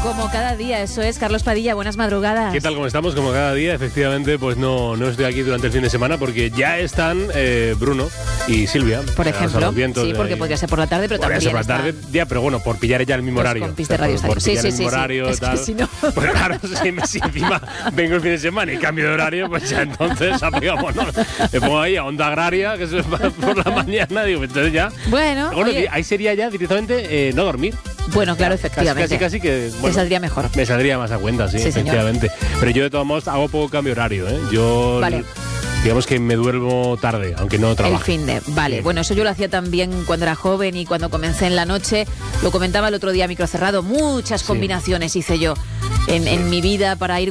Como cada día, eso es. Carlos Padilla, buenas madrugadas. ¿Qué tal? ¿Cómo estamos? Como cada día, efectivamente, pues no estoy aquí durante el fin de semana porque ya están Bruno y Silvia. Por ejemplo, sí, porque podría ser por la tarde, pero también ser por la tarde, ya, pero bueno, por pillar ya el mismo horario. Compis de Radio por pillar sí, el mismo horario, es tal. que si no... Pues claro, si encima vengo el fin de semana y cambio de horario, pues ya entonces, vámonos. Me pongo ahí a Onda Agraria, que es por la mañana, digo, entonces ya... Bueno, oye, ahí sería ya directamente no dormir. Bueno, claro, efectivamente. Casi que... Bueno, te saldría mejor. Me saldría más a cuenta, sí efectivamente. Señor. Pero yo de todos modos hago poco cambio horario, ¿eh? Yo... Vale. Digamos que me duermo tarde, aunque no trabajo. El fin de, vale. Sí. Bueno, eso yo lo hacía también cuando era joven y cuando comencé en la noche. Lo comentaba el otro día a micro cerrado. Muchas combinaciones hice yo en mi vida para ir